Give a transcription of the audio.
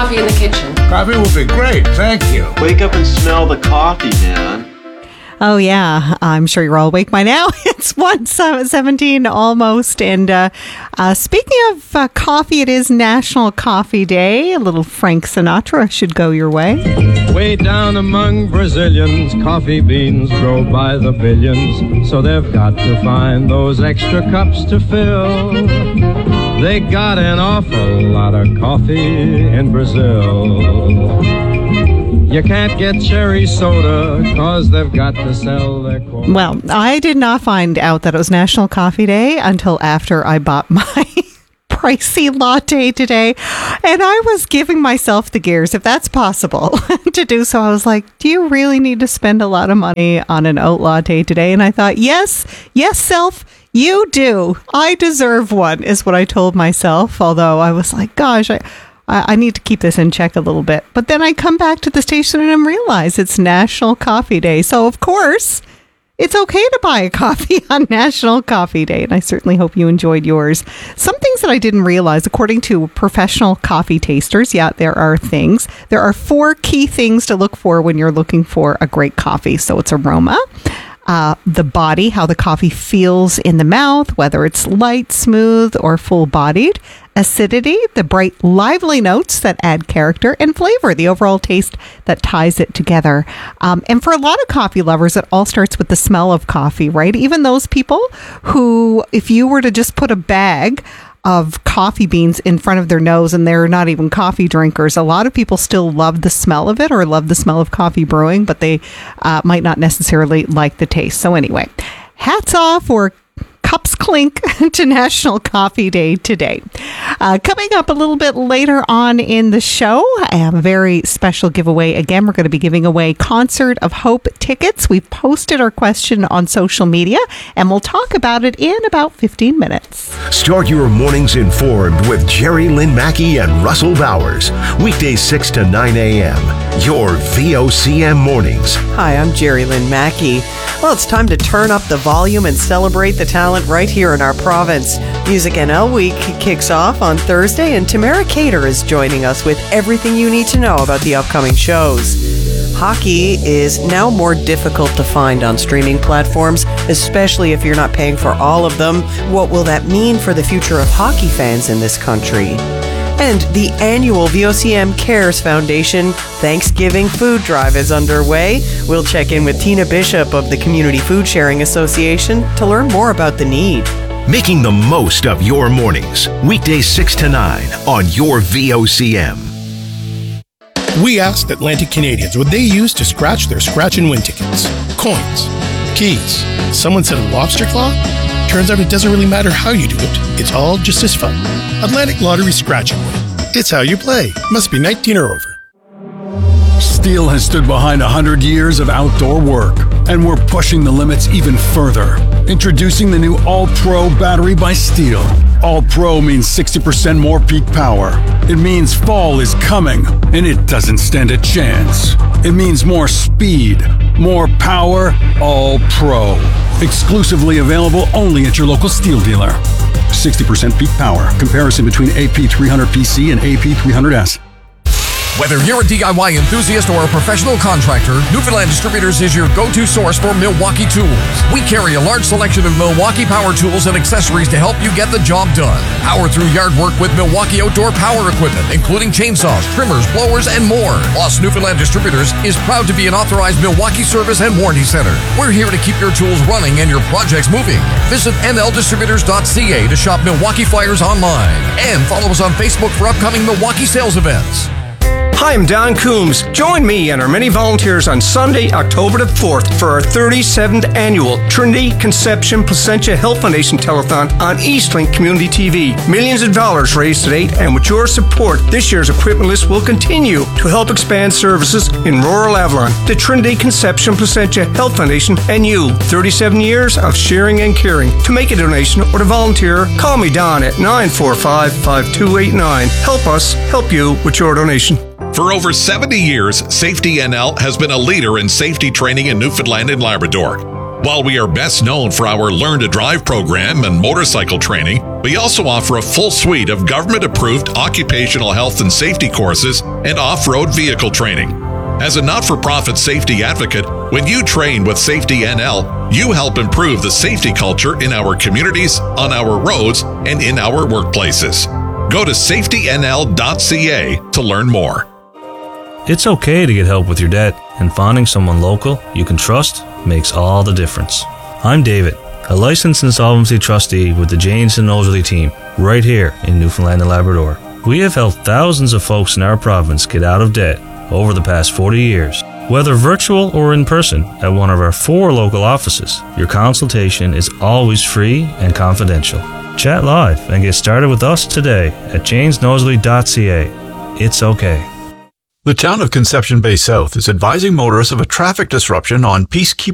coffee in the kitchen. Coffee will be great, thank you. Wake up and smell the coffee, man. Oh, yeah. I'm sure you're all awake by now. It's 1:17 almost. And speaking of coffee, it is National Coffee Day. A little Frank Sinatra should go your way. Way down among Brazilians, coffee beans grow by the billions, so they've got to find those extra cups to fill. They got an awful lot of coffee in Brazil. You can't get cherry soda because they've got to sell their quota. Well, I did not find out that it was National Coffee Day until after I bought my pricey latte today. And I was giving myself the gears, if that's possible, to do so. I was like, do you really need to spend a lot of money on an oat latte today? And I thought, yes, self, you do. I deserve one, is what I told myself. Although I was like, gosh, I need to keep this in check a little bit. But then I come back to the station and I realize it's National Coffee Day. So, of course, it's okay to buy a coffee on National Coffee Day. And I certainly hope you enjoyed yours. Some things that I didn't realize, according to professional coffee tasters, there are 4 key things to look for when you're looking for a great coffee. So it's aroma, the body, how the coffee feels in the mouth, whether it's light, smooth, or full-bodied, acidity, the bright, lively notes that add character, and flavor, the overall taste that ties it together. And for a lot of coffee lovers, it all starts with the smell of coffee, right? Even those people who, if you were to just put a bag of coffee beans in front of their nose and they're not even coffee drinkers, a lot of people still love the smell of it or love the smell of coffee brewing, but they might not necessarily like the taste. So anyway, hats off, or cups clink, to National Coffee Day today. Coming up a little bit later on in the show, I have a very special giveaway. Again, we're going to be giving away Concert of Hope tickets. We've posted our question on social media, and we'll talk about it in about 15 minutes. Start your mornings informed with Jerry Lynn Mackey and Russell Bowers. Weekdays 6 to 9 a.m. Your VOCM mornings. Hi, I'm Jerry Lynn Mackey. Well, it's time to turn up the volume and celebrate the talent right here in our province. Music NL Week kicks off on Thursday, and Tamara Cater is joining us with everything you need to know about the upcoming shows. Hockey is now more difficult to find on streaming platforms, especially if you're not paying for all of them. What will that mean for the future of hockey fans in this country? And the annual VOCM Cares Foundation Thanksgiving Food Drive is underway. We'll check in with Tina Bishop of the Community Food Sharing Association to learn more about the need. Making the most of your mornings. Weekdays 6 to 9 on your VOCM. We asked Atlantic Canadians what they use to scratch their scratch and win tickets. Coins. Keys. Someone said a lobster claw? Turns out it doesn't really matter how you do it. It's all just as fun. Atlantic Lottery Scratch and Win. It's how you play. Must be 19 or over. Steel has stood behind 100 years of outdoor work, and we're pushing the limits even further. Introducing the new All-Pro battery by Steel. All-Pro means 60% more peak power. It means fall is coming, and it doesn't stand a chance. It means more speed, more power, All-Pro. Exclusively available only at your local Steel dealer. 60% peak power. Comparison between AP300PC and AP300S. Whether you're a DIY enthusiast or a professional contractor, Newfoundland Distributors is your go-to source for Milwaukee tools. We carry a large selection of Milwaukee power tools and accessories to help you get the job done. Power through yard work with Milwaukee outdoor power equipment, including chainsaws, trimmers, blowers, and more. Plus, Newfoundland Distributors is proud to be an authorized Milwaukee service and warranty center. We're here to keep your tools running and your projects moving. Visit nldistributors.ca to shop Milwaukee Flyers online. And follow us on Facebook for upcoming Milwaukee sales events. Hi, I'm Don Coombs. Join me and our many volunteers on Sunday, October the 4th for our 37th annual Trinity Conception Placentia Health Foundation Telethon on Eastlink Community TV. Millions of dollars raised to date, and with your support, this year's equipment list will continue to help expand services in rural Avalon. The Trinity Conception Placentia Health Foundation and you. 37 years of sharing and caring. To make a donation or to volunteer, call me Don at 945-5289. Help us help you with your donation. For over 70 years, Safety NL has been a leader in safety training in Newfoundland and Labrador. While we are best known for our Learn to Drive program and motorcycle training, we also offer a full suite of government-approved occupational health and safety courses and off-road vehicle training. As a not-for-profit safety advocate, when you train with Safety NL, you help improve the safety culture in our communities, on our roads, and in our workplaces. Go to safetynl.ca to learn more. It's okay to get help with your debt, and finding someone local you can trust makes all the difference. I'm David, a licensed insolvency trustee with the Janes and Nosley team, right here in Newfoundland and Labrador. We have helped thousands of folks in our province get out of debt over the past 40 years. Whether virtual or in person at one of our 4 local offices, your consultation is always free and confidential. Chat live and get started with us today at janesnosley.ca. It's okay. The town of Conception Bay South is advising motorists of a traffic disruption on Peacekeeper